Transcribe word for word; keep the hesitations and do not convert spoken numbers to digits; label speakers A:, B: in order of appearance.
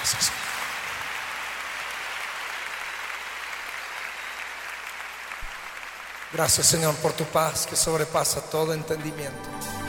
A: Gracias. Gracias, Señor, por tu paz que sobrepasa todo entendimiento.